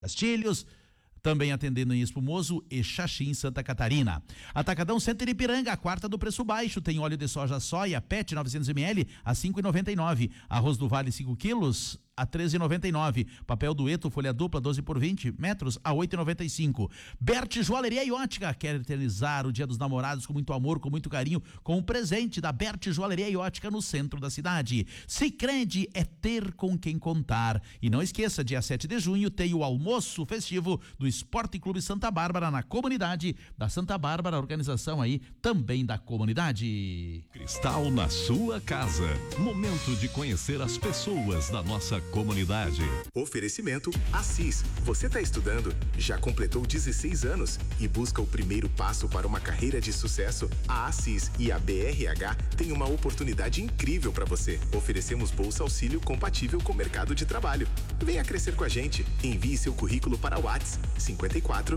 Castilhos, também atendendo em Espumoso e Xaxim, Santa Catarina. Atacadão Center Ipiranga, a quarta do preço baixo, tem óleo de soja soia, PET 900ml a 5,99. Arroz do Vale 5 quilos a 13,99. Papel dueto, folha dupla 12 por 20 metros a 8,95. Bert Joalheria e Ótica, quer eternizar o Dia dos Namorados com muito amor, com muito carinho, com um presente da Bert Joalheria e Ótica no centro da cidade. Sicredi é ter com quem contar. E não esqueça, dia 7 de junho tem o almoço festivo do Esporte Clube Santa Bárbara na comunidade da Santa Bárbara, organização aí também da comunidade. Cristal na sua casa. Momento de conhecer as pessoas da nossa comunidade. Oferecimento Assis. Você está estudando? Já completou 16 anos e busca o primeiro passo para uma carreira de sucesso? A Assis e a BRH têm uma oportunidade incrível para você. Oferecemos bolsa auxílio compatível com o mercado de trabalho. Venha crescer com a gente. Envie seu currículo para o WhatsApp 54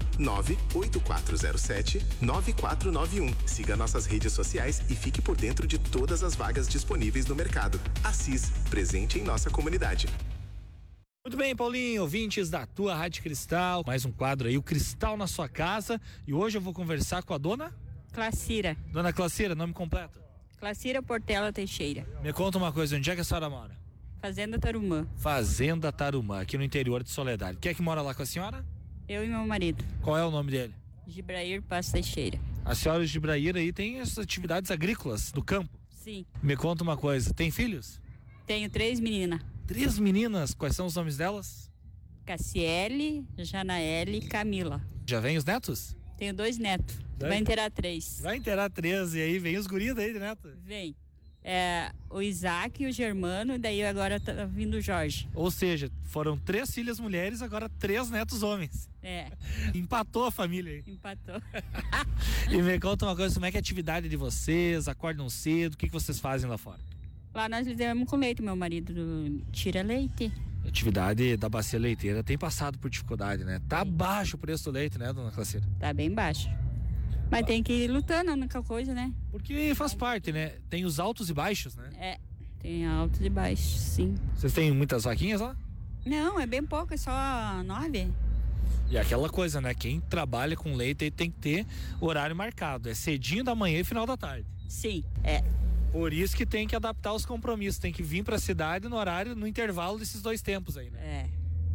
98407 9491. Siga nossas redes sociais e fique por dentro de todas as vagas disponíveis no mercado. Assis, presente em nossa comunidade. Muito bem, Paulinho, ouvintes da tua Rádio Cristal, mais um quadro aí, o Cristal na sua casa, e hoje eu vou conversar com a dona Clacira. Dona Clacira, nome completo? Clacira Portela Teixeira. Me conta uma coisa, onde é que a senhora mora? Fazenda Tarumã. Fazenda Tarumã, aqui no interior de Soledade. Quem é que mora lá com a senhora? Eu e meu marido. Qual é o nome dele? Gibrair Paz Teixeira. A senhora Gibrair aí tem essas atividades agrícolas do campo? Sim. Me conta uma coisa, tem filhos? Tenho 3 meninas. 3 meninas, quais são os nomes delas? Cassiele, Janaele e Camila. Já vem os netos? Tenho 2 netos. Vai inteirar 3. Vai inteirar 3, e aí vem os guris aí de neto? Vem. O Isaac e o Germano, e daí agora tá vindo o Jorge. Ou seja, foram 3 filhas mulheres, agora 3 netos homens. Empatou a família aí. Empatou. E me conta uma coisa, como é que é a atividade de vocês? Acordam cedo, o que vocês fazem lá fora? Lá nós lidamos com leite, meu marido tira leite. A atividade da bacia leiteira tem passado por dificuldade, né? Tá baixo o preço do leite, né, dona Clacira? Tá bem baixo. Mas tem que ir lutando, a única coisa, né? Porque faz parte, né? Tem os altos e baixos, né? Tem altos e baixos, sim. Vocês têm muitas vaquinhas lá? Não, é bem pouco, é só 9. E aquela coisa, né? Quem trabalha com leite tem que ter horário marcado. É cedinho da manhã e final da tarde. Sim, Por isso que tem que adaptar os compromissos. Tem que vir pra cidade no horário, no intervalo desses 2 tempos aí, né?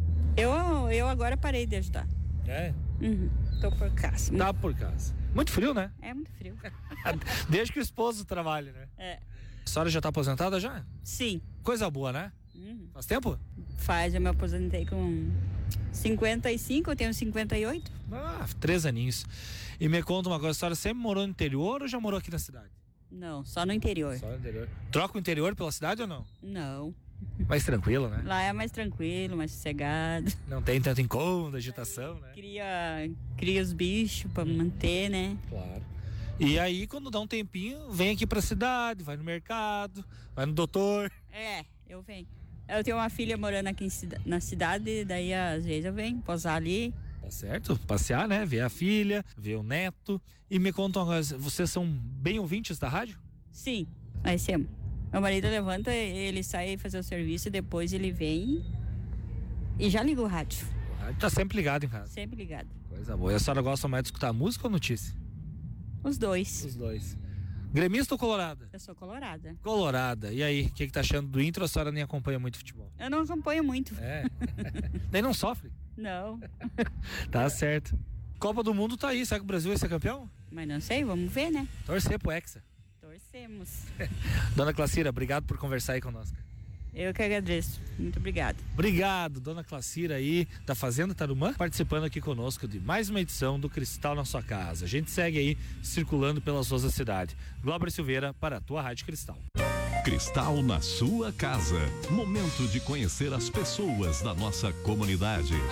Eu agora parei de ajudar. Tô por casa. Tá por casa. Muito frio, né? É muito frio. Desde que o esposo trabalha, né? A senhora já tá aposentada já? Sim. Coisa boa, né? Faz tempo? Faz, eu me aposentei com 55, eu tenho 58. 3 aninhos. E me conta uma coisa, a senhora sempre morou no interior ou já morou aqui na cidade? Não, só no interior. Só no interior. Troca o interior pela cidade ou não? Não. Mais tranquilo, né? Lá é mais tranquilo, mais sossegado. Não tem tanto incômodo, agitação, né? Cria os bichos pra manter, né? Claro. E aí, quando dá um tempinho, vem aqui pra cidade, vai no mercado, vai no doutor. Eu venho. Eu tenho uma filha morando aqui na cidade, daí às vezes eu venho posar ali. Tá certo? Passear, né? Ver a filha, ver o neto. E me conta uma coisa, vocês são bem ouvintes da rádio? Sim, nós temos. Meu marido levanta, ele sai fazer o serviço e depois ele vem e já liga o rádio. O rádio tá sempre ligado em casa. Sempre ligado. Coisa boa. E a senhora gosta mais de escutar música ou notícia? Os dois. Os dois. Gremista ou colorada? Eu sou colorada. Colorada. E aí, o que tá achando do Inter? A senhora nem acompanha muito futebol? Eu não acompanho muito. Daí não sofre? Não. Tá certo. Copa do Mundo tá aí. Será que o Brasil vai ser campeão? Mas não sei, vamos ver, né? Torcer pro Hexa. Torcemos. Dona Clacira, obrigado por conversar aí conosco. Eu que agradeço. Muito obrigado. Obrigado, Dona Clacira aí da Fazenda Tarumã, participando aqui conosco de mais uma edição do Cristal na sua casa. A gente segue aí circulando pelas ruas da cidade. Glauber Silveira para a tua Rádio Cristal. Cristal na sua casa. Momento de conhecer as pessoas da nossa comunidade.